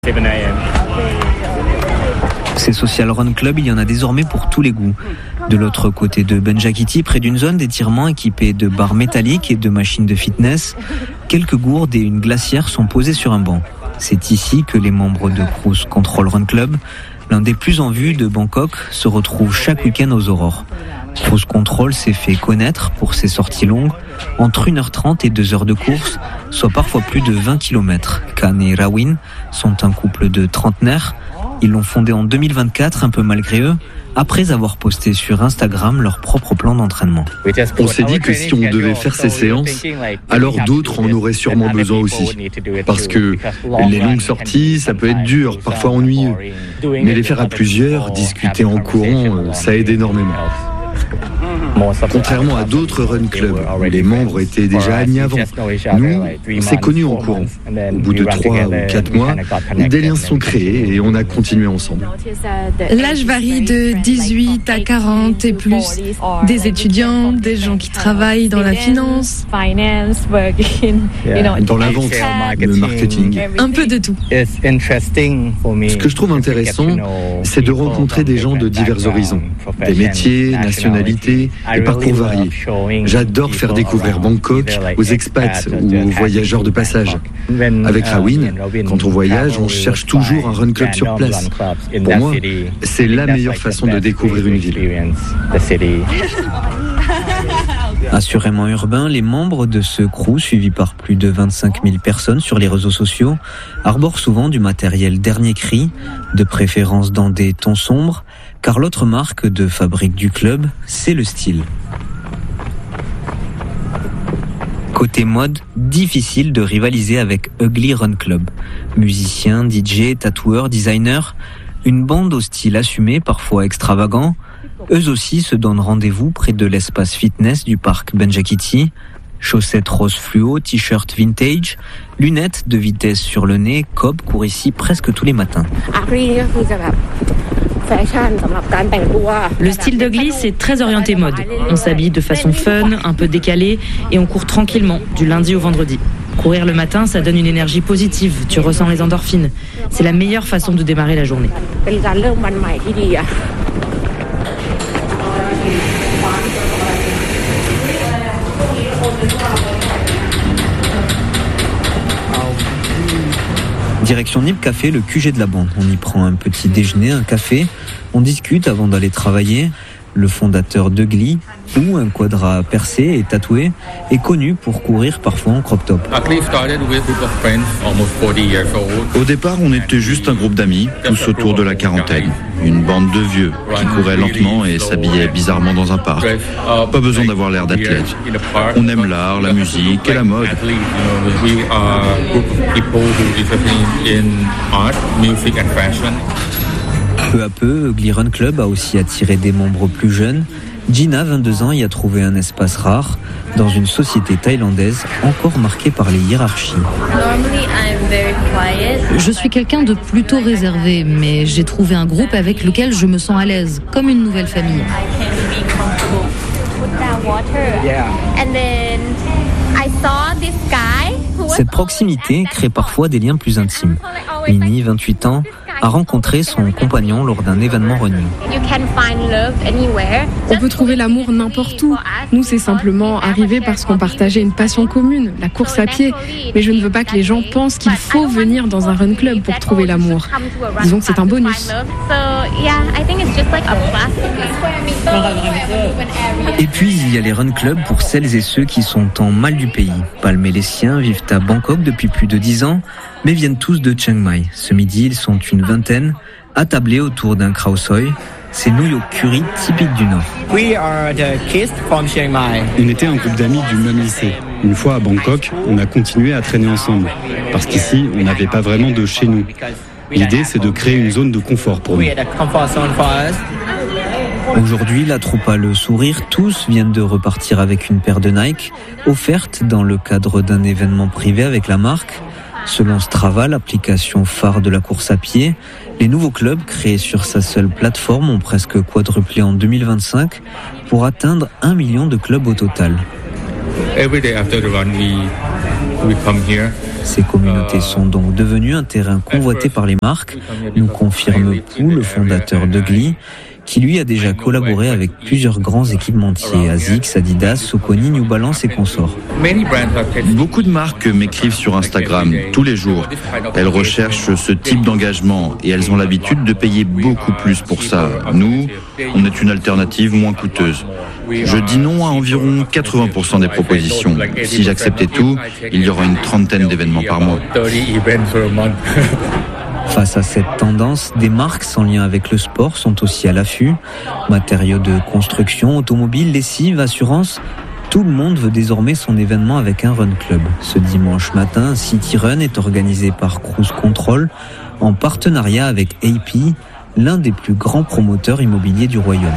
Ces Social Run Club, il y en a désormais pour tous les goûts. De l'autre côté de Benjaquiti, près d'une zone d'étirement équipée de barres métalliques et de machines de fitness, quelques gourdes et une glacière sont posées sur un banc. C'est ici que les membres de Cruise Control Run Club, l'un des plus en vue de Bangkok, se retrouvent chaque week-end aux aurores. Cruise Control s'est fait connaître pour ses sorties longues, entre 1h30 et 2h de course, soit parfois plus de 20 km. Khan et Rawin sont un couple de trentenaires. Ils l'ont fondé en 2024, un peu malgré eux, après avoir posté sur Instagram leur propre plan d'entraînement. On s'est dit que si on devait faire ces séances, alors d'autres en auraient sûrement besoin aussi. Parce que les longues sorties, ça peut être dur, parfois ennuyeux. Mais les faire à plusieurs, discuter en courant, ça aide énormément. Contrairement à d'autres run clubs où les membres étaient déjà amis avant, nous, on s'est connus en courant. Au bout de 3 ou 4 mois, des liens se sont créés et on a continué ensemble. L'âge varie de 18 à 40 et plus. Des étudiants, des gens qui travaillent dans la finance, Dans la vente, le marketing. un peu de tout. Ce que je trouve intéressant, c'est de rencontrer des gens de divers horizons, des métiers, nationalités et parcours variés. J'adore faire découvrir Bangkok aux expats ou aux voyageurs de passage. Avec Rawin, quand on voyage, on cherche toujours un run club sur place. Pour moi, c'est la meilleure façon de découvrir une ville. Assurément urbain, les membres de ce crew, suivis par plus de 25 000 personnes sur les réseaux sociaux, arborent souvent du matériel dernier cri, de préférence dans des tons sombres, car l'autre marque de fabrique du club, c'est le style. Côté mode, difficile de rivaliser avec Ugly Run Club. Musiciens, DJ, tatoueurs, designers, une bande au style assumé, parfois extravagant. Eux aussi se donnent rendez-vous près de l'espace fitness du parc Benjaquiti. Chaussettes rose fluo, t-shirt vintage, lunettes de vitesse sur le nez, Cobb court ici presque tous les matins. Le style d'Ugly, c'est très orienté mode. On s'habille de façon fun, un peu décalée, et on court tranquillement, du lundi au vendredi. Courir le matin, ça donne une énergie positive, tu ressens les endorphines. C'est la meilleure façon de démarrer la journée. Direction Nip Café, le QG de la bande. On y prend un petit déjeuner, un café, on discute avant d'aller travailler. Le fondateur d'Ugly, ou un quadra percé et tatoué, est connu pour courir parfois en crop top. Au départ, on était juste un groupe d'amis, tous autour de la quarantaine. Une bande de vieux qui couraient lentement et s'habillaient bizarrement dans un parc. Pas besoin d'avoir l'air d'athlète. On aime l'art, la musique et la mode. Peu à peu, Ugly Run Club a aussi attiré des membres plus jeunes. Gina, 22 ans, y a trouvé un espace rare dans une société thaïlandaise encore marquée par les hiérarchies. Je suis quelqu'un de plutôt réservé, mais j'ai trouvé un groupe avec lequel je me sens à l'aise, comme une nouvelle famille. Cette proximité crée parfois des liens plus intimes. Minnie, 28 ans, a rencontré son compagnon lors d'un événement running. On peut trouver l'amour n'importe où. Nous, c'est simplement arrivé parce qu'on partageait une passion commune, la course à pied. Mais je ne veux pas que les gens pensent qu'il faut venir dans un run club pour trouver l'amour. Disons que c'est un bonus. Et puis, il y a les run clubs pour celles et ceux qui sont en mal du pays. Palm et les siens vivent à Bangkok depuis plus de 10 ans, mais viennent tous de Chiang Mai. Ce midi, ils sont une vingtaine, attablés autour d'un khao soi. C'est Nuyok Curry typique du Nord. On était un groupe d'amis du même lycée. Une fois à Bangkok, on a continué à traîner ensemble. Parce qu'ici, on n'avait pas vraiment de chez nous. L'idée, c'est de créer une zone de confort pour nous. Aujourd'hui, la troupe a le sourire. Tous viennent de repartir avec une paire de Nike, offerte dans le cadre d'un événement privé avec la marque. Selon Strava, l'application phare de la course à pied, les nouveaux clubs créés sur sa seule plateforme ont presque quadruplé en 2025 pour atteindre 1 million de clubs au total. Ces communautés sont donc devenues un terrain convoité par les marques, nous confirme Pou, le fondateur de Glee, qui lui a déjà collaboré avec plusieurs grands équipementiers, ASICS, Adidas, Saucony, New Balance et consorts. Beaucoup de marques m'écrivent sur Instagram tous les jours. Elles recherchent ce type d'engagement et elles ont l'habitude de payer beaucoup plus pour ça. Nous, on est une alternative moins coûteuse. Je dis non à environ 80% des propositions. Si j'acceptais tout, il y aura une trentaine d'événements par mois. Face à cette tendance, des marques sans lien avec le sport sont aussi à l'affût. Matériaux de construction, automobiles, lessive, assurance. Tout le monde veut désormais son événement avec un run club. Ce dimanche matin, City Run est organisé par Cruise Control en partenariat avec AP, l'un des plus grands promoteurs immobiliers du royaume.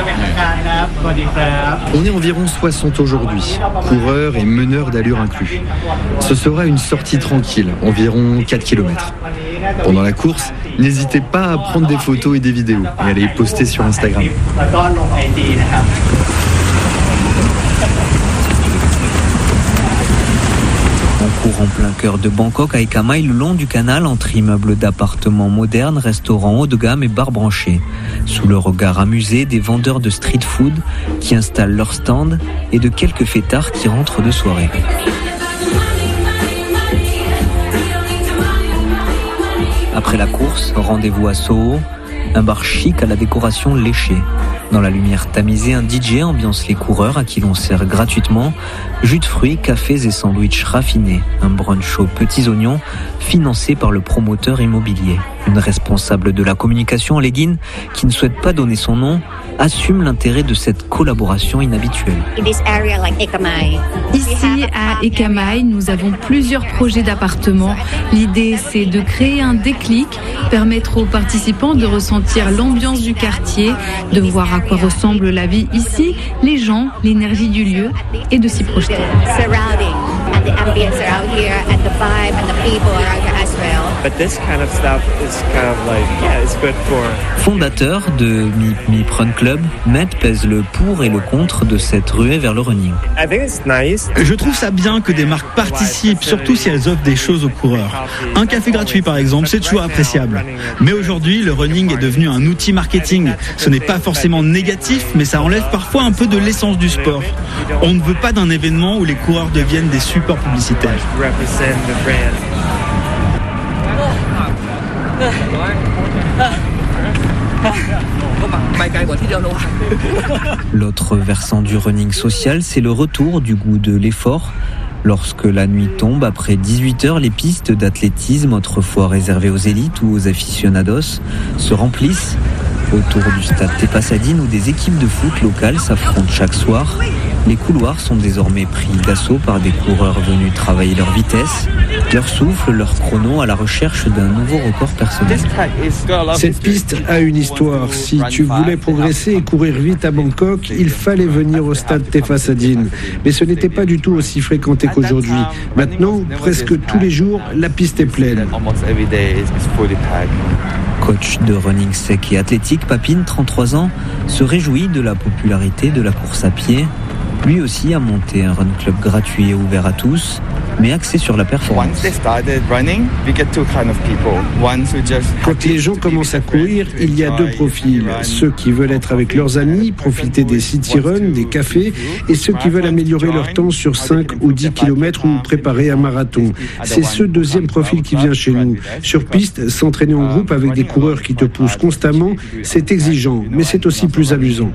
On est environ 60 aujourd'hui, coureurs et meneurs d'allure inclus. Ce sera une sortie tranquille, environ 4 km. Pendant la course, n'hésitez pas à prendre des photos et des vidéos et à les poster sur Instagram. On court en plein cœur de Bangkok à Eka Mai, le long du canal, entre immeubles d'appartements modernes, restaurants haut de gamme et bars branchés. Sous le regard amusé des vendeurs de street food qui installent leurs stands et de quelques fêtards qui rentrent de soirée. Après la course, rendez-vous à Soho, un bar chic à la décoration léchée. Dans la lumière tamisée, un DJ ambiance les coureurs à qui l'on sert gratuitement jus de fruits, cafés et sandwichs raffinés. Un brunch aux petits oignons financé par le promoteur immobilier. Une responsable de la communication en leggings qui ne souhaite pas donner son nom assume l'intérêt de cette collaboration inhabituelle. Ici, à Eka Mai, nous avons plusieurs projets d'appartements. L'idée, c'est de créer un déclic, permettre aux participants de ressentir l'ambiance du quartier, de voir à quoi ressemble la vie ici, les gens, l'énergie du lieu et de s'y projeter. Fondateur de Mip Run Club, Matt pèse le pour et le contre de cette ruée vers le running. Je trouve ça bien que des marques participent, surtout si elles offrent des choses aux coureurs. Un café gratuit par exemple, c'est toujours appréciable. Mais aujourd'hui, le running est devenu un outil marketing. Ce n'est pas forcément négatif, mais ça enlève parfois un peu de l'essence du sport. On ne veut pas d'un événement où les coureurs deviennent des supports publicitaires. L'autre versant du running social, c'est le retour du goût de l'effort. Lorsque la nuit tombe, après 18h, les pistes d'athlétisme, autrefois réservées aux élites ou aux aficionados, se remplissent. Autour du stade Tepasadine où des équipes de foot locales s'affrontent chaque soir, les couloirs sont désormais pris d'assaut par des coureurs venus travailler leur vitesse, leur souffle, leur chrono à la recherche d'un nouveau record personnel. Cette piste a une histoire. Si tu voulais progresser et courir vite à Bangkok, il fallait venir au stade Tepasadine. Mais ce n'était pas du tout aussi fréquenté qu'aujourd'hui. Maintenant, presque tous les jours, la piste est pleine. Coach de running sec et athlétique, Papine, 33 ans, se réjouit de la popularité de la course à pied. Lui aussi a monté un run club gratuit et ouvert à tous, mais axé sur la performance. Quand les gens commencent à courir, il y a deux profils. Ceux qui veulent être avec leurs amis, profiter des city runs, des cafés, et ceux qui veulent améliorer leur temps sur 5 ou 10 km ou préparer un marathon. C'est ce deuxième profil qui vient chez nous. Sur piste, s'entraîner en groupe avec des coureurs qui te poussent constamment, c'est exigeant, mais c'est aussi plus amusant.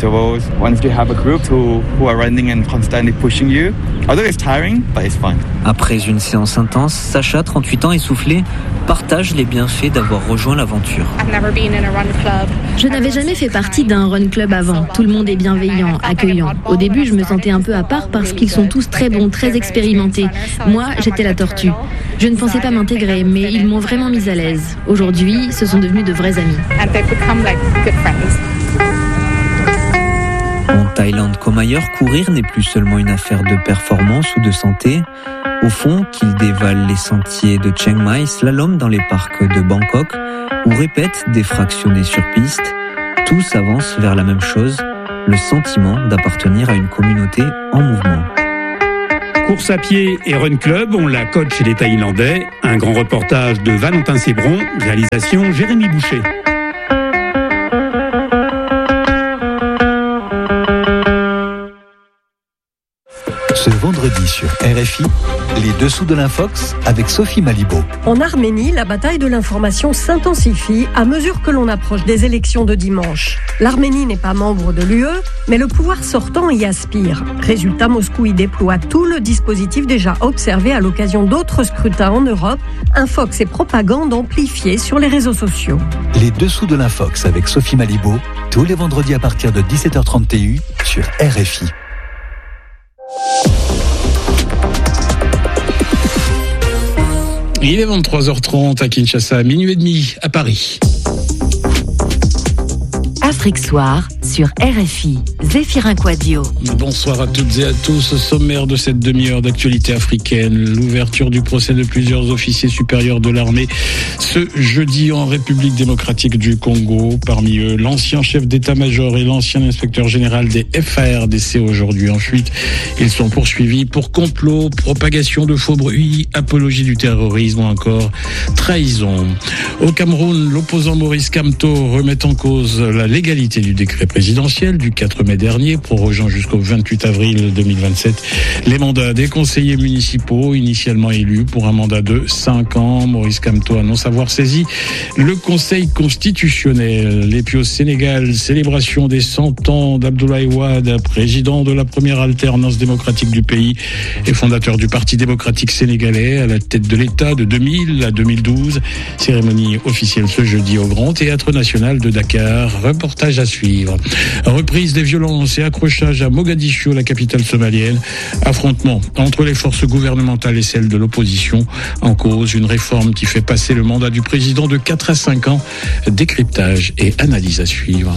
Après une séance intense, Sacha, 38 ans, essoufflé, partage les bienfaits d'avoir rejoint l'aventure. Je n'avais jamais fait partie d'un run club avant. Tout le monde est bienveillant, accueillant. Au début, je me sentais un peu à part parce qu'ils sont tous très bons, très expérimentés. Moi, j'étais la tortue. Je ne pensais pas m'intégrer, mais ils m'ont vraiment mise à l'aise. Aujourd'hui, ce sont devenus de vrais amis. En Thaïlande comme ailleurs, courir n'est plus seulement une affaire de performance ou de santé. Au fond, qu'il dévale les sentiers de Chiang Mai, slalom dans les parcs de Bangkok ou répète défractionner sur piste, tous avancent vers la même chose, le sentiment d'appartenir à une communauté en mouvement. Course à pied et run club, on la cote chez les Thaïlandais. Un grand reportage de Valentin Sébron, réalisation Jérémy Boucher. Ce vendredi sur RFI, les dessous de l'Infox avec Sophie Malibaud. En Arménie, la bataille de l'information s'intensifie à mesure que l'on approche des élections de dimanche. L'Arménie n'est pas membre de l'UE, mais le pouvoir sortant y aspire. Résultat, Moscou y déploie tout le dispositif déjà observé à l'occasion d'autres scrutins en Europe, Infox et propagande amplifiée sur les réseaux sociaux. Les dessous de l'Infox avec Sophie Malibaud, tous les vendredis à partir de 17h30 TU sur RFI. Il est 23h30 à Kinshasa, minuit et demi à Paris. Afrique Soir sur RFI, Zéphirin Quadio. Bonsoir à toutes et à tous. Au sommaire de cette demi-heure d'actualité africaine, l'ouverture du procès de plusieurs officiers supérieurs de l'armée ce jeudi en République démocratique du Congo. Parmi eux, l'ancien chef d'état-major et l'ancien inspecteur général des FARDC aujourd'hui en fuite. Ils sont poursuivis pour complot, propagation de faux bruits, apologie du terrorisme ou encore trahison. Au Cameroun, l'opposant Maurice Kamto remet en cause la légalité du décret présidentiel du 4 mai dernier, prorogeant jusqu'au 28 avril 2027 les mandats des conseillers municipaux initialement élus pour un mandat de 5 ans. Maurice Kamto annonce avoir saisi le Conseil constitutionnel. Et puis au Sénégal, célébration des 100 ans d'Abdoulaye Wade, président de la première alternance démocratique du pays et fondateur du Parti démocratique sénégalais à la tête de l'État de 2000 à 2012. Cérémonie officielle ce jeudi au Grand Théâtre National de Dakar. Reportage à suivre. Reprise des violences et accrochages à Mogadiscio, la capitale somalienne. Affrontement entre les forces gouvernementales et celles de l'opposition. En cause, une réforme qui fait passer le mandat du président de 4 à 5 ans. Décryptage et analyse à suivre.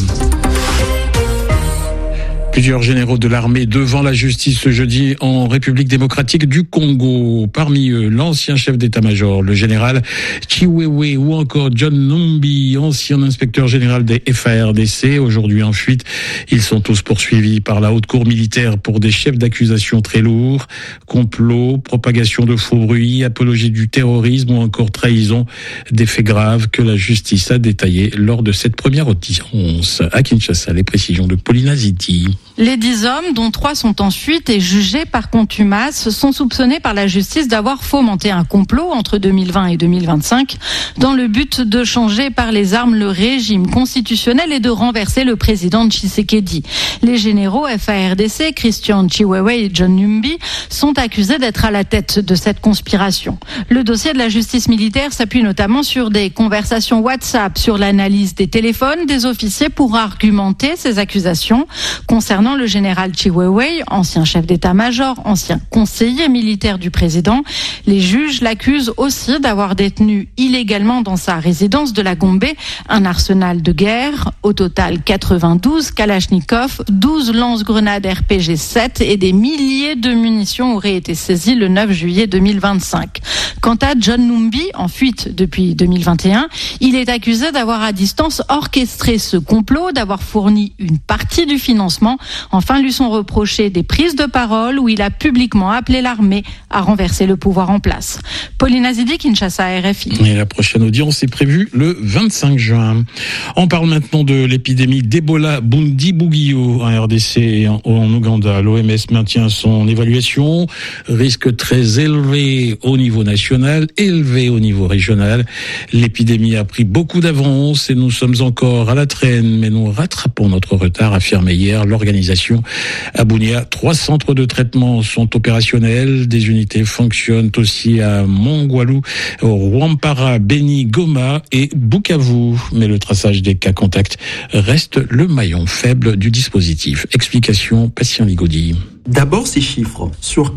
Plusieurs généraux de l'armée devant la justice ce jeudi en République démocratique du Congo. Parmi eux, l'ancien chef d'état-major, le général Chiwewe ou encore John Numbi, ancien inspecteur général des FARDC, aujourd'hui en fuite. Ils sont tous poursuivis par la haute cour militaire pour des chefs d'accusation très lourds. Complot, propagation de faux bruits, apologie du terrorisme ou encore trahison. Des faits graves que la justice a détaillés lors de cette première audience. À Kinshasa, les précisions de Paulina Ziti. Les 10 hommes, dont 3 sont en fuite et jugés par contumace, sont soupçonnés par la justice d'avoir fomenté un complot entre 2020 et 2025 dans le but de changer par les armes le régime constitutionnel et de renverser le président Tshisekedi. Les généraux FARDC, Christian Chiwewe et John Numbi, sont accusés d'être à la tête de cette conspiration. Le dossier de la justice militaire s'appuie notamment sur des conversations WhatsApp, sur l'analyse des téléphones des officiers pour argumenter ces accusations. Concernant le général Chiwewe, ancien chef d'état-major, ancien conseiller militaire du président, les juges l'accusent aussi d'avoir détenu illégalement dans sa résidence de la Gombe un arsenal de guerre. Au total, 92 Kalachnikov, 12 lance-grenades RPG-7 et des milliers de munitions auraient été saisies le 9 juillet 2025. Quant à John Numbi, en fuite depuis 2021, il est accusé d'avoir à distance orchestré ce complot, d'avoir fourni une partie du financement. Enfin, lui sont reprochées des prises de parole où il a publiquement appelé l'armée à renverser le pouvoir en place. Paulina Zidi, Kinshasa, RFI. Et la prochaine audience est prévue le 25 juin. On parle maintenant de l'épidémie d'Ebola Bundibugyo en RDC et en Ouganda. L'OMS maintient son évaluation. Risque très élevé au niveau national, élevé au niveau régional. L'épidémie a pris beaucoup d'avance et nous sommes encore à la traîne, mais nous rattrapons notre retard, affirmé hier l'organisation à Bunia. 3 centres de traitement sont opérationnels. Des unités fonctionnent aussi à Mongwalu, Rwampara, Beni, Goma et Bukavu. Mais le traçage des cas contacts reste le maillon faible du dispositif. Explication, Patient Ligodi. D'abord, ces chiffres. Sur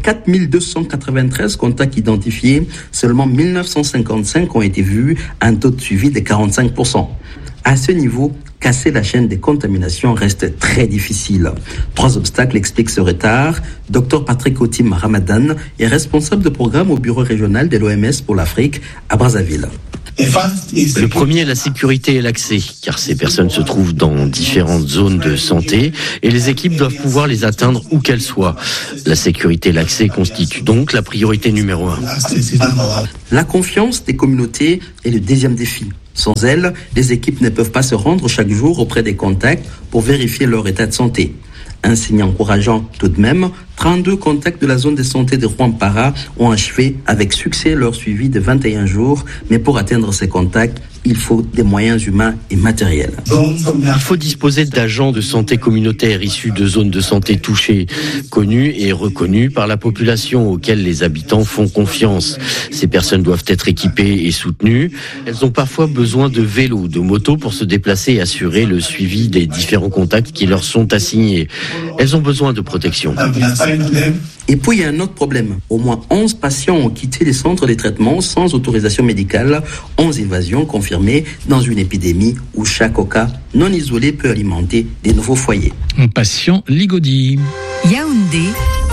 4293 contacts identifiés, seulement 1955 ont été vus, un taux de suivi de 45%. À ce niveau, casser la chaîne des contaminations reste très difficile. 3 obstacles expliquent ce retard. Dr Patrick Otim Ramadan est responsable de programme au bureau régional de l'OMS pour l'Afrique à Brazzaville. Le premier est la sécurité et l'accès, car ces personnes se trouvent dans différentes zones de santé et les équipes doivent pouvoir les atteindre où qu'elles soient. La sécurité et l'accès constituent donc la priorité numéro 1. La confiance des communautés est le deuxième défi. Sans elle, les équipes ne peuvent pas se rendre chaque jour auprès des contacts pour vérifier leur état de santé. Un signe encourageant tout de même, 32 contacts de la zone de santé de Rwampara ont achevé avec succès leur suivi de 21 jours, mais pour atteindre ces contacts, il faut des moyens humains et matériels. Il faut disposer d'agents de santé communautaires issus de zones de santé touchées, connus et reconnus par la population auxquelles les habitants font confiance. Ces personnes doivent être équipées et soutenues. Elles ont parfois besoin de vélos, de motos pour se déplacer et assurer le suivi des différents contacts qui leur sont assignés. Elles ont besoin de protection. Et puis il y a un autre problème. Au moins 11 patients ont quitté les centres de traitement sans autorisation médicale, 11 invasions confirmées dans une épidémie où chaque cas non isolé peut alimenter des nouveaux foyers. Un patient Ligodi. Yaoundé,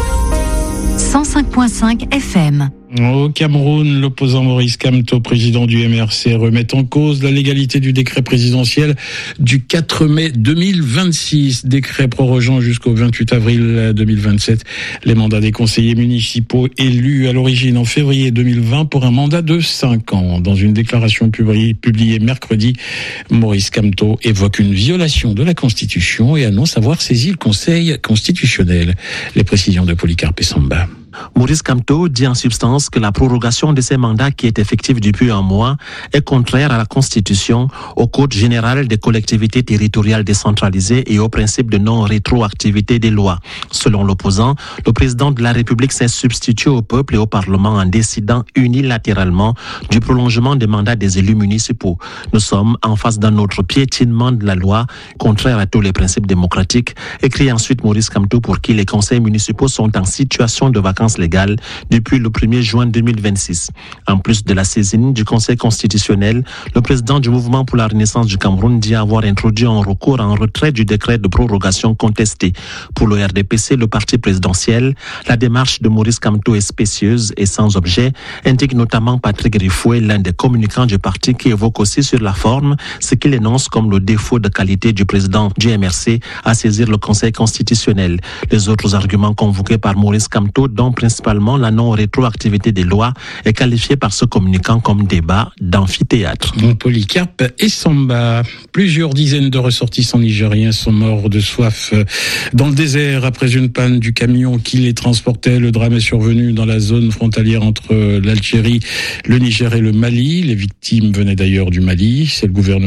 105.5 FM. Au Cameroun, l'opposant Maurice Kamto, président du MRC, remet en cause la légalité du décret présidentiel du 4 mai 2026. Décret prorogeant jusqu'au 28 avril 2027 les mandats des conseillers municipaux élus à l'origine en février 2020 pour un mandat de 5 ans. Dans une déclaration publiée mercredi, Maurice Kamto évoque une violation de la Constitution et annonce avoir saisi le Conseil constitutionnel. Les précisions de Polycarpe Samba. Maurice Kamto dit en substance que la prorogation de ces mandats qui est effective depuis un mois est contraire à la Constitution, au Code général des collectivités territoriales décentralisées et au principe de non-rétroactivité des lois. Selon l'opposant, le président de la République s'est substitué au peuple et au Parlement en décidant unilatéralement du prolongement des mandats des élus municipaux. Nous sommes en face d'un autre piétinement de la loi, contraire à tous les principes démocratiques, écrit ensuite Maurice Kamto, pour qui les conseils municipaux sont en situation de vacances légales depuis le 1er juin 2026. En plus de la saisine du Conseil constitutionnel, le président du Mouvement pour la Renaissance du Cameroun dit avoir introduit un recours en retrait du décret de prorogation contesté. Pour le RDPC, le parti présidentiel, la démarche de Maurice Kamto est spécieuse et sans objet, indique notamment Patrick Rifoué, l'un des communicants du parti, qui évoque aussi sur la forme ce qu'il énonce comme le défaut de qualité du président du MRC à saisir le Conseil constitutionnel. Les autres arguments convoqués par Maurice Kamto, dont principalement la non-rétroactivité des lois, est qualifiée par ce communicant comme débat d'amphithéâtre. Polycarpe et Samba. Plusieurs dizaines de ressortissants nigériens sont morts de soif dans le désert après une panne du camion qui les transportait. Le drame est survenu dans la zone frontalière entre l'Algérie, le Niger et le Mali. Les victimes venaient d'ailleurs du Mali. C'est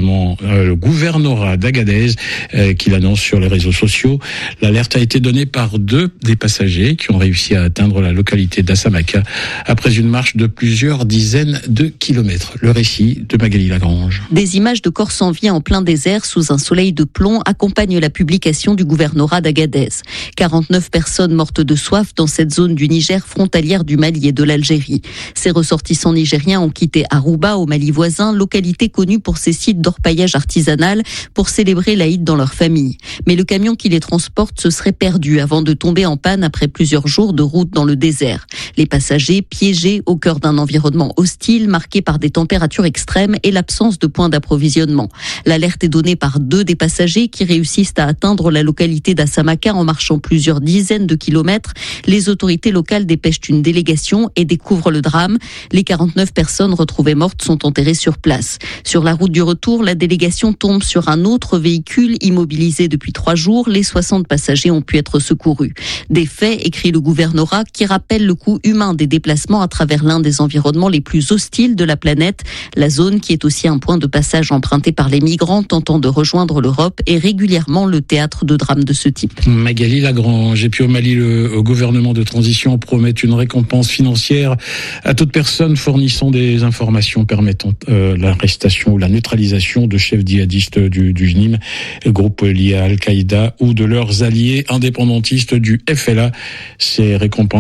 le gouvernorat d'Agadez qui l'annonce sur les réseaux sociaux. L'alerte a été donnée par 2 des passagers qui ont réussi à atteindre la localité d'Assamaka après une marche de plusieurs dizaines de kilomètres. Le récit de Magali Lagrange. Des images de corps sans vie en plein désert sous un soleil de plomb accompagnent la publication du gouvernorat d'Agadez. 49 personnes mortes de soif dans cette zone du Niger frontalière du Mali et de l'Algérie. Ces ressortissants nigériens ont quitté Aruba au Mali voisin, localité connue pour ses sites d'orpaillage artisanal, pour célébrer l'Aïd dans leur famille. Mais le camion qui les transporte se serait perdu avant de tomber en panne après plusieurs jours de route dans le désert. Les passagers piégés au cœur d'un environnement hostile marqué par des températures extrêmes et l'absence de points d'approvisionnement. L'alerte est donnée par 2 des passagers qui réussissent à atteindre la localité d'Assamaka en marchant plusieurs dizaines de kilomètres. Les autorités locales dépêchent une délégation et découvrent le drame. Les 49 personnes retrouvées mortes sont enterrées sur place. Sur la route du retour, la délégation tombe sur un autre véhicule immobilisé depuis 3 jours. Les 60 passagers ont pu être secourus. Des faits, écrit le gouvernorat, qui rappelle le coût humain des déplacements à travers l'un des environnements les plus hostiles de la planète. La zone, qui est aussi un point de passage emprunté par les migrants tentant de rejoindre l'Europe, est régulièrement le théâtre de drames de ce type. Magali Lagrange. Et puis au Mali, le gouvernement de transition promet une récompense financière à toute personne fournissant des informations permettant l'arrestation ou la neutralisation de chefs djihadistes du JNIM, groupe lié à Al-Qaïda, ou de leurs alliés indépendantistes du FLA. Ces récompenses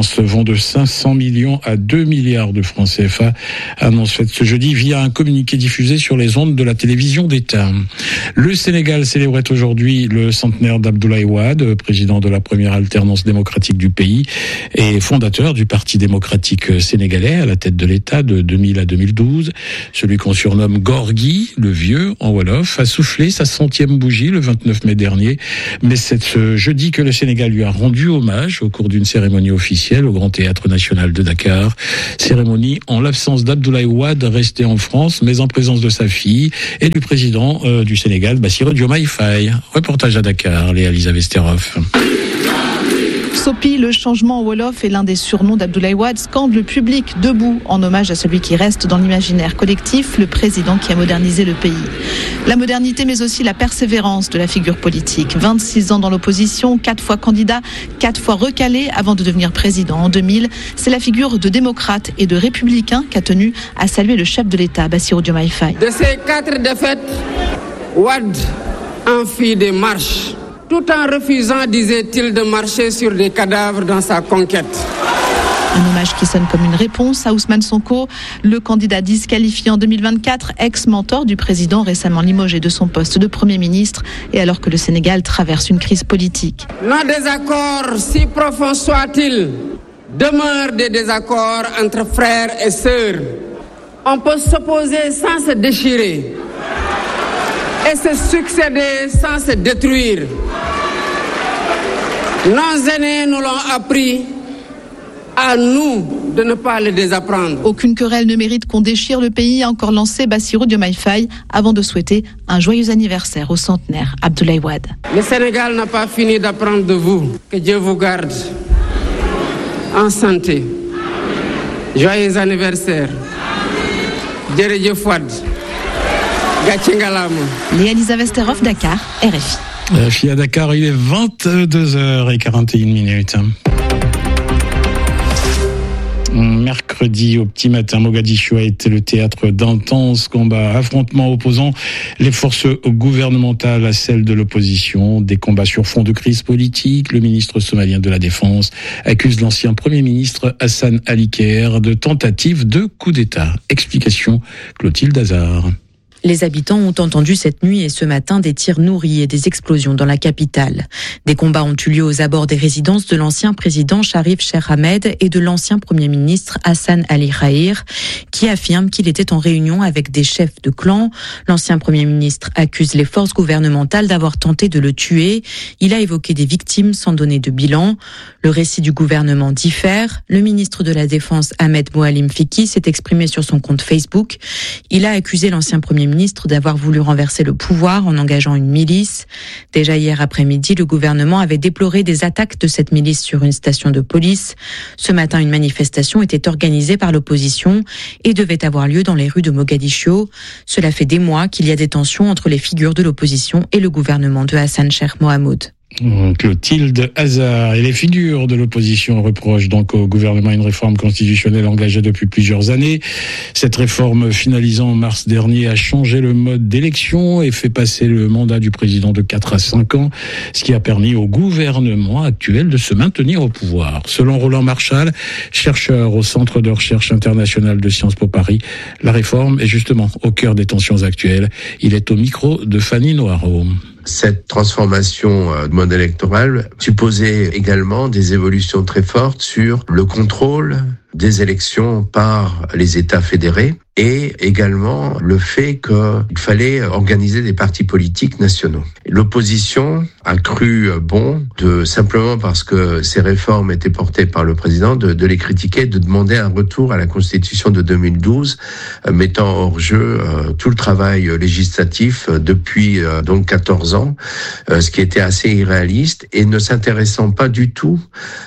France vont de 500 millions à 2 milliards de francs CFA. Annonce faite ce jeudi via un communiqué diffusé sur les ondes de la télévision d'État. Le Sénégal célébrait aujourd'hui le centenaire d'Abdoulaye Wade, président de la première alternance démocratique du pays et fondateur du Parti démocratique sénégalais à la tête de l'État de 2000 à 2012. Celui qu'on surnomme Gorgui, le vieux en wolof, a soufflé sa 100e bougie le 29 mai dernier. Mais c'est ce jeudi que le Sénégal lui a rendu hommage au cours d'une cérémonie officielle au Grand Théâtre National de Dakar. Cérémonie en l'absence d'Abdoulaye Wade resté en France, mais en présence de sa fille et du président du Sénégal, Bassirou Diomaye Faye. Reportage à Dakar, Léa-Elisabeth Steroff. Sopi, le changement en wolof est l'un des surnoms d'Abdoulaye Wade, scande le public debout en hommage à celui qui reste dans l'imaginaire collectif, le président qui a modernisé le pays. La modernité mais aussi la persévérance de la figure politique. 26 ans dans l'opposition, 4 fois candidat, 4 fois recalé avant de devenir président en 2000. C'est la figure de démocrate et de républicain qu'a tenu à saluer le chef de l'État, Bassirou Diomaye Faye. De ces 4 défaites, Wade en fit des marches. Tout en refusant, disait-il, de marcher sur des cadavres dans sa conquête. Un hommage qui sonne comme une réponse à Ousmane Sonko, le candidat disqualifié en 2024, ex-mentor du président récemment limogé de son poste de Premier ministre, et alors que le Sénégal traverse une crise politique. Nos désaccords, si profonds soient-ils, demeurent des désaccords entre frères et sœurs. On peut s'opposer sans se déchirer et se succéder sans se détruire. Nos aînés nous l'ont appris, à nous de ne pas le désapprendre. Aucune querelle ne mérite qu'on déchire le pays, a encore lancé Bassirou Diomaye Faye avant de souhaiter un joyeux anniversaire au centenaire Abdoulaye Wade. Le Sénégal n'a pas fini d'apprendre de vous. Que Dieu vous garde en santé. Joyeux anniversaire. Djerejef Wade. Léa-Elisabeth Steroff, Dakar, RFI. RFI à Dakar, il est 22h41. Mercredi au petit matin, Mogadiscio a été le théâtre d'intenses combats, affrontements opposant les forces gouvernementales à celles de l'opposition, des combats sur fond de crise politique. Le ministre somalien de la Défense accuse l'ancien Premier ministre Hassan Ali Khair de tentative de coup d'État. Explication, Clotilde Hazard. Les habitants ont entendu cette nuit et ce matin des tirs nourris et des explosions dans la capitale. Des combats ont eu lieu aux abords des résidences de l'ancien président Sharif Cheikh Ahmed et de l'ancien Premier ministre Hassan Ali Khair, qui affirme qu'il était en réunion avec des chefs de clan. L'ancien Premier ministre accuse les forces gouvernementales d'avoir tenté de le tuer. Il a évoqué des victimes sans donner de bilan. Le récit du gouvernement diffère. Le ministre de la Défense Ahmed Moalim Fiki s'est exprimé sur son compte Facebook. Il a accusé l'ancien Premier ministre d'avoir voulu renverser le pouvoir en engageant une milice. Déjà hier après-midi, le gouvernement avait déploré des attaques de cette milice sur une station de police. Ce matin, une manifestation était organisée par l'opposition et devait avoir lieu dans les rues de Mogadiscio. Cela fait des mois qu'il y a des tensions entre les figures de l'opposition et le gouvernement de Hassan Cheikh Mohamoud. Clotilde Hazard et les figures de l'opposition reprochent donc au gouvernement une réforme constitutionnelle engagée depuis plusieurs années. Cette réforme finalisant en mars dernier a changé le mode d'élection et fait passer le mandat du président de 4 à 5 ans, ce qui a permis au gouvernement actuel de se maintenir au pouvoir. Selon Roland Marchal, chercheur au Centre de recherche international de Sciences Po Paris, la réforme est justement au cœur des tensions actuelles. Il est au micro de Fanny Noiro. Cette transformation de mode électoral supposait également des évolutions très fortes sur le contrôle des élections par les États fédérés et également le fait qu'il fallait organiser des partis politiques nationaux. L'opposition a cru bon, simplement parce que ces réformes étaient portées par le président, de les critiquer, de demander un retour à la Constitution de 2012, mettant hors jeu tout le travail législatif depuis donc 14 ans, ce qui était assez irréaliste et ne s'intéressant pas du tout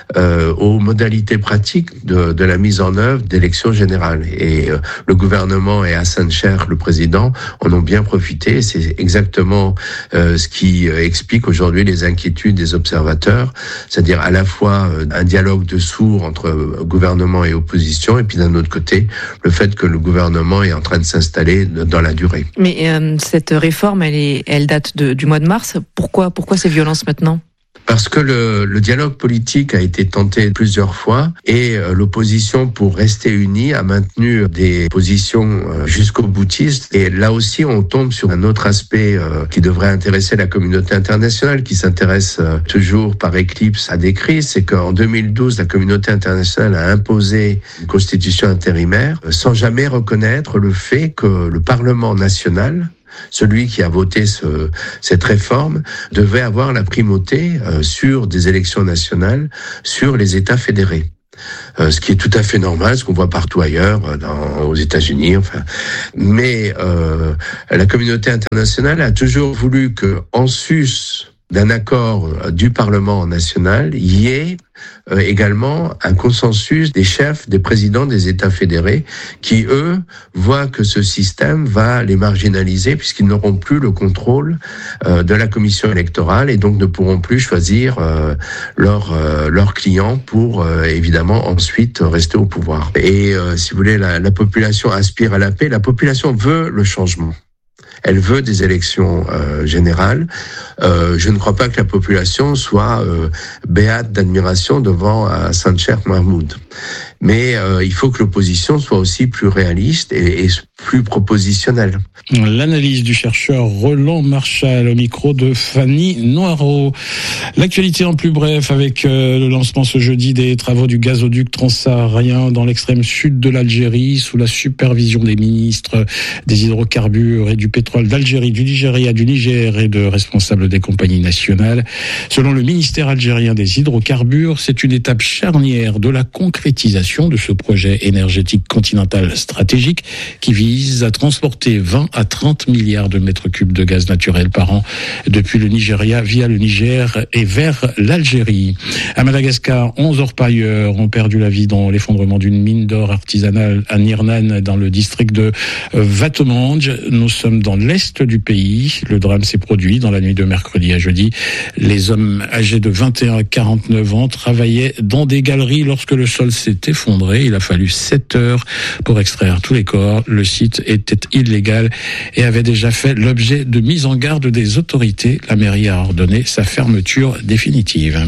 aux modalités pratiques de la mise en œuvre d'élections générales. Et le gouvernement et Hassan Cheikh, le président, en ont bien profité. C'est exactement ce qui explique aujourd'hui les inquiétudes des observateurs, c'est-à-dire à la fois un dialogue de sourds entre gouvernement et opposition, et puis d'un autre côté, le fait que le gouvernement est en train de s'installer dans la durée. Mais cette réforme, elle date du mois de mars. Pourquoi ces violences maintenant ? Parce que le dialogue politique a été tenté plusieurs fois et l'opposition, pour rester unie, a maintenu des positions jusqu'au boutiste. Et là aussi, on tombe sur un autre aspect qui devrait intéresser la communauté internationale, qui s'intéresse toujours par éclipse à des crises. C'est qu'en 2012, la communauté internationale a imposé une constitution intérimaire sans jamais reconnaître le fait que le Parlement national, celui qui a voté cette réforme, devait avoir la primauté sur des élections nationales, sur les États fédérés. Ce qui est tout à fait normal, ce qu'on voit partout ailleurs, aux États-Unis. Enfin, mais la communauté internationale a toujours voulu que, en sus d'un accord du Parlement national, il y ait également un consensus des chefs, des présidents des États fédérés, qui, eux, voient que ce système va les marginaliser puisqu'ils n'auront plus le contrôle de la commission électorale et donc ne pourront plus choisir leurs clients pour, évidemment, ensuite rester au pouvoir. Et si vous voulez, la population aspire à la paix, la population veut le changement. Elle veut des élections générales. Je ne crois pas que la population soit béate d'admiration devant Sancher Mahmoud. Mais il faut que l'opposition soit aussi plus réaliste et plus propositionnelle. L'analyse du chercheur Roland Marchal au micro de Fanny Noirot. L'actualité en plus bref avec le lancement ce jeudi des travaux du gazoduc transsaharien dans l'extrême sud de l'Algérie sous la supervision des ministres des hydrocarbures et du pétrole d'Algérie, du Nigeria, du Niger et de responsables des compagnies nationales. Selon le ministère algérien des hydrocarbures, c'est une étape charnière de la concrétisation de ce projet énergétique continental stratégique qui vise à transporter 20 à 30 milliards de mètres cubes de gaz naturel par an depuis le Nigeria via le Niger et vers l'Algérie. À Madagascar, 11 orpailleurs ont perdu la vie dans l'effondrement d'une mine d'or artisanale à Nirnan dans le district de Vatomange. Nous sommes dans l'est du pays. Le drame s'est produit dans la nuit de mercredi à jeudi. Les hommes âgés de 21 à 49 ans travaillaient dans des galeries lorsque le sol s'est effondré. Il a fallu 7 heures pour extraire tous les corps. Le site était illégal et avait déjà fait l'objet de mise en garde des autorités. La mairie a ordonné sa fermeture définitive.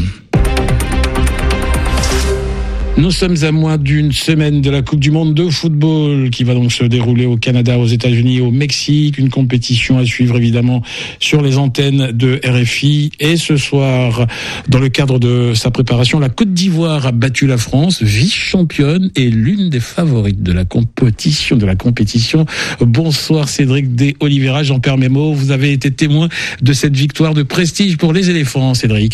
Nous sommes à moins d'une semaine de la Coupe du Monde de football qui va donc se dérouler au Canada, aux États-Unis et au Mexique. Une compétition à suivre évidemment sur les antennes de RFI. Et ce soir, dans le cadre de sa préparation, la Côte d'Ivoire a battu la France, vice-championne et l'une des favorites de la compétition. Bonsoir Cédric de Oliveira, Jean-Pierre Mémo. Vous avez été témoin de cette victoire de prestige pour les éléphants, Cédric.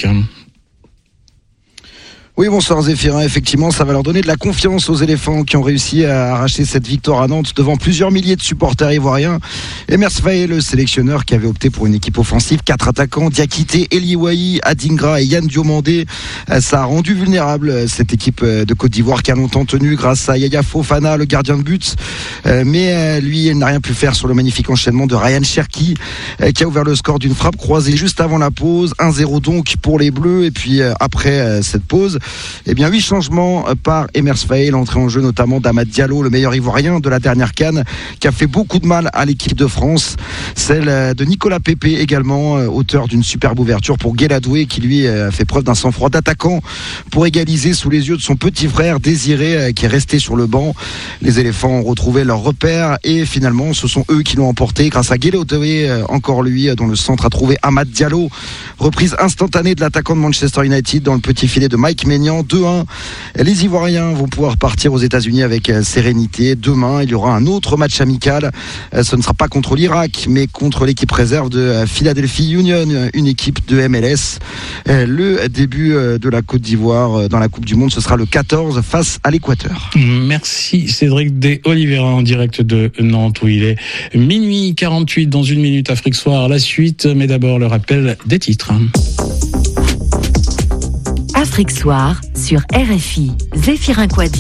Oui, bonsoir Zéphirin. Effectivement, ça va leur donner de la confiance aux éléphants qui ont réussi à arracher cette victoire à Nantes devant plusieurs milliers de supporters ivoiriens. Emers Faé, le sélectionneur qui avait opté pour une équipe offensive, 4 attaquants, Diakité, Eliwahi, Adingra et Yann Diomandé. Ça a rendu vulnérable cette équipe de Côte d'Ivoire qui a longtemps tenu grâce à Yaya Fofana, le gardien de but. Mais lui, il n'a rien pu faire sur le magnifique enchaînement de Ryan Cherki qui a ouvert le score d'une frappe croisée juste avant la pause. 1-0 donc pour les Bleus. Et puis après cette pause, 8 changements par Emers Faé, l'entrée en jeu notamment d'Amad Diallo, le meilleur ivoirien de la dernière CAN, qui a fait beaucoup de mal à l'équipe de France. Celle de Nicolas Pépé également, auteur d'une superbe ouverture pour Guéladoué, qui lui a fait preuve d'un sang-froid d'attaquant pour égaliser sous les yeux de son petit frère Désiré, qui est resté sur le banc. Les éléphants ont retrouvé leur repère et finalement ce sont eux qui l'ont emporté grâce à Guéladoué, encore lui, dont le centre a trouvé Amad Diallo. Reprise instantanée de l'attaquant de Manchester United dans le petit filet de Mike Maignan. 2-1. Les Ivoiriens vont pouvoir partir aux États-Unis avec sérénité. Demain, il y aura un autre match amical. Ce ne sera pas contre l'Irak, mais contre l'équipe réserve de Philadelphia Union, une équipe de MLS. Le début de la Côte d'Ivoire dans la Coupe du Monde, ce sera le 14 face à l'Équateur. Merci Cédric de Oliveira en direct de Nantes où il est minuit 48 dans une minute Afrique Soir. La suite, mais d'abord le rappel des titres. Afrique Soir sur RFI, Zéphirin Quadio.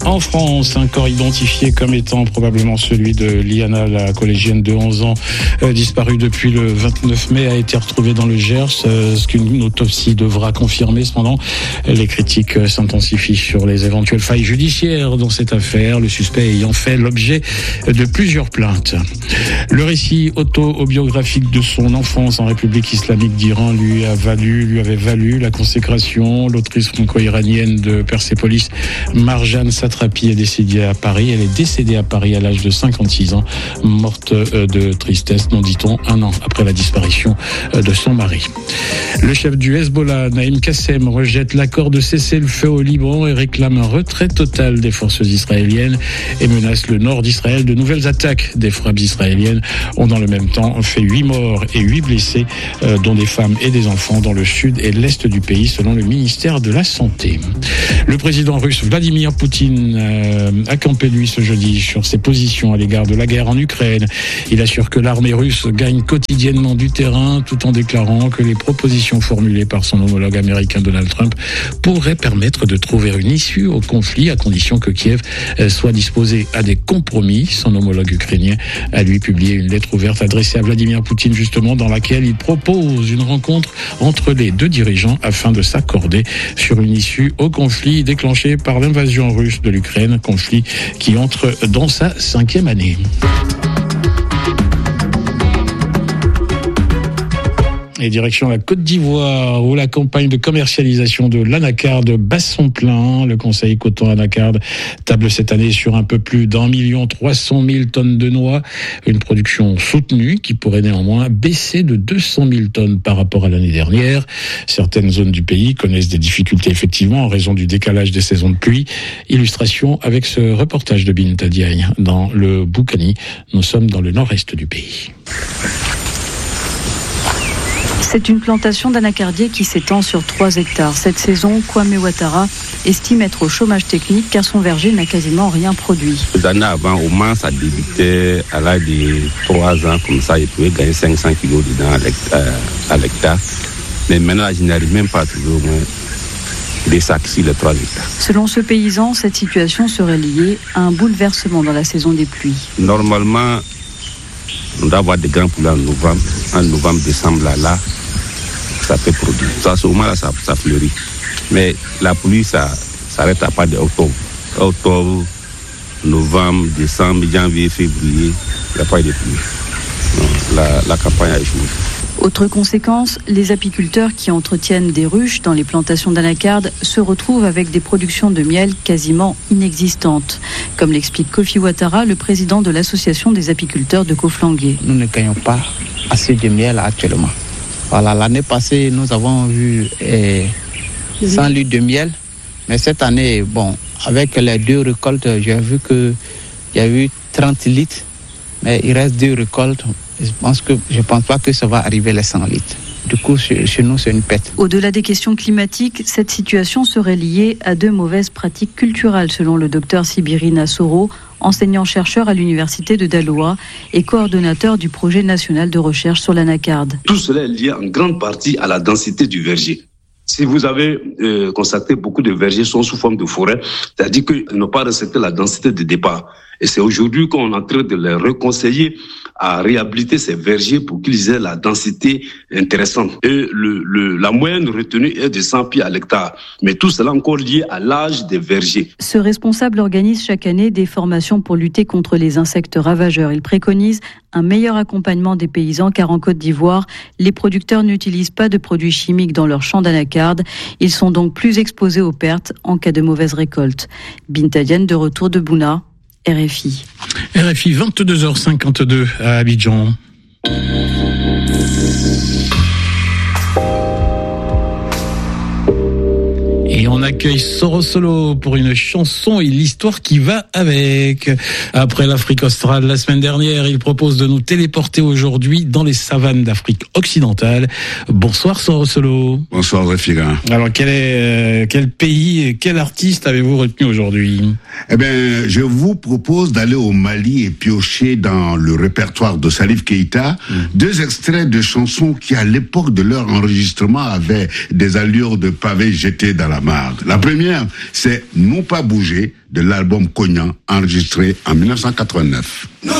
En France, un corps identifié comme étant probablement celui de Liana, la collégienne de 11 ans, disparue depuis le 29 mai, a été retrouvé dans le Gers, ce qu'une autopsie devra confirmer. Cependant, les critiques s'intensifient sur les éventuelles failles judiciaires dans cette affaire, le suspect ayant fait l'objet de plusieurs plaintes. Le récit autobiographique de son enfance en République islamique d'Iran lui avait valu la consécration. L'autrice franco-iranienne de Persépolis, Marjane Satrapi, est décédée à Paris. Elle est décédée à Paris à l'âge de 56 ans, morte de tristesse, nous dit-on, un an après la disparition de son mari. Le chef du Hezbollah, Naïm Kassem, rejette l'accord de cessez-le-feu au Liban et réclame un retrait total des forces israéliennes et menace le nord d'Israël de nouvelles attaques. Des frappes israéliennes ont dans le même temps fait 8 morts et 8 blessés, dont des femmes et des enfants dans le sud et l'est du pays, selon le ministère de la Santé. Le président russe Vladimir Poutine a campé, lui, ce jeudi, sur ses positions à l'égard de la guerre en Ukraine. Il assure que l'armée russe gagne quotidiennement du terrain, tout en déclarant que les propositions formulées par son homologue américain Donald Trump pourraient permettre de trouver une issue au conflit, à condition que Kiev soit disposé à des compromis. Son homologue ukrainien a lui publié une lettre ouverte adressée à Vladimir Poutine, justement, dans laquelle il propose une rencontre entre les deux dirigeants afin de s'accorder sur une issue au conflit déclenché par l'invasion russe de l'Ukraine, conflit qui entre dans sa 5e année. Et direction la Côte d'Ivoire, où la campagne de commercialisation de l'anacarde bat son plein. Le Conseil Coton Anacarde table cette année sur un peu plus d'1 300 000 tonnes de noix. Une production soutenue qui pourrait néanmoins baisser de 200 000 tonnes par rapport à l'année dernière. Certaines zones du pays connaissent des difficultés effectivement en raison du décalage des saisons de pluie. Illustration avec ce reportage de Binta Diagne dans le Boukani. Nous sommes dans le nord-est du pays. C'est une plantation d'anacardier qui s'étend sur 3 hectares. Cette saison, Kwame Ouattara estime être au chômage technique car son verger n'a quasiment rien produit. Les années avant, au moins, ça débutait à l'âge de 3 ans, comme ça, il pouvait gagner 500 kilos dedans à l'hectare. Mais maintenant, je n'arrive même pas à trouver au moins des sacs sur les 3 hectares. Selon ce paysan, cette situation serait liée à un bouleversement dans la saison des pluies. Normalement, on doit avoir des grands poulets en novembre, décembre, là, ça peut produire. Ça, au moins, là, ça fleurit. Mais la pluie, ça s'arrête à partir d'octobre. Octobre, novembre, décembre, janvier, février, il n'y a pas de pluie. Non, la campagne a échoué. Autre conséquence, les apiculteurs qui entretiennent des ruches dans les plantations d'anacarde se retrouvent avec des productions de miel quasiment inexistantes. Comme l'explique Kofi Ouattara, le président de l'association des apiculteurs de Koflangué. Nous ne gagnons pas assez de miel actuellement. Voilà, l'année passée, nous avons eu 100 litres de miel. Mais cette année, avec les 2 récoltes, j'ai vu qu'il y a eu 30 litres. Mais il reste 2 récoltes. Je pense pas que ça va arriver les 100 litres. Du coup, chez nous, c'est une pète. Au-delà des questions climatiques, cette situation serait liée à 2 mauvaises pratiques culturelles, selon le docteur Sibirina Soro, enseignant-chercheur à l'université de Daloa et coordonnateur du projet national de recherche sur l'anacarde. Tout cela est lié en grande partie à la densité du verger. Si vous avez constaté, beaucoup de vergers sont sous forme de forêt, c'est-à-dire qu'ils n'ont pas respecté la densité de départ. Et c'est aujourd'hui qu'on est en train de les reconseiller à réhabiliter ces vergers pour qu'ils aient la densité intéressante. Et la moyenne retenue est de 100 pieds à l'hectare. Mais tout cela encore lié à l'âge des vergers. Ce responsable organise chaque année des formations pour lutter contre les insectes ravageurs. Il préconise un meilleur accompagnement des paysans car en Côte d'Ivoire, les producteurs n'utilisent pas de produits chimiques dans leurs champs d'anacarde. Ils sont donc plus exposés aux pertes en cas de mauvaise récolte. Binta Diagne de retour de Bouna. RFI. RFI 22h52 à Abidjan. Et on accueille Soro Solo pour une chanson et l'histoire qui va avec. Après l'Afrique australe la semaine dernière, il propose de nous téléporter aujourd'hui dans les savanes d'Afrique occidentale. Bonsoir Soro Solo. Bonsoir Réfira. Alors quel pays et quel artiste avez-vous retenu aujourd'hui? Eh bien, je vous propose d'aller au Mali et piocher dans le répertoire de Salif Keïta 2 extraits de chansons qui, à l'époque de leur enregistrement, avaient des allures de pavés jetés dans la mer. Camargue. La première, c'est Non pas bouger de l'album Cognac enregistré en 1989.